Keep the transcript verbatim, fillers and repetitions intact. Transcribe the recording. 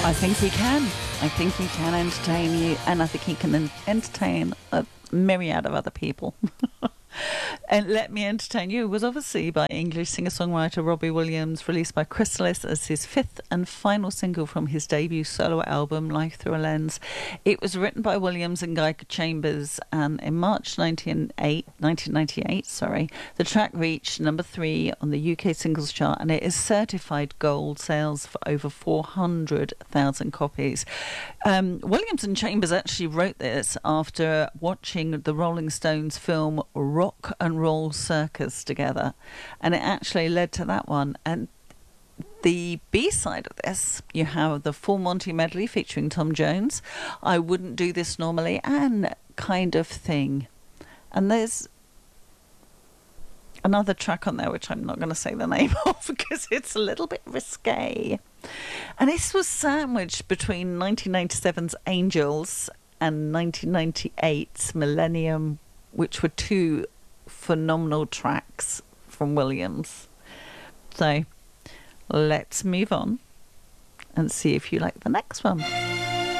I think he can. I think he can entertain you, and I think he can en- entertain a myriad of other people. And Let Me Entertain You was obviously by English singer-songwriter Robbie Williams, released by Chrysalis as his fifth and final single from his debut solo album, Life Through a Lens. It was written by Williams and Guy Chambers, and in March nineteen ninety-eight, sorry, the track reached number three on the U K singles chart, and it is certified gold, sales for over four hundred thousand copies. Um, Williams and Chambers actually wrote this after watching the Rolling Stones film Rock and Roll Circus together, and it actually led to that one. And the B-side of this, you have the Full Monty medley featuring Tom Jones, I Wouldn't Do This Normally, and Kind of Thing. And there's another track on there which I'm not going to say the name of because it's a little bit risque. And this was sandwiched between nineteen ninety-seven's Angels and nineteen ninety-eight's Millennium, which were two phenomenal tracks from Williams. So let's move on and see if you like the next one.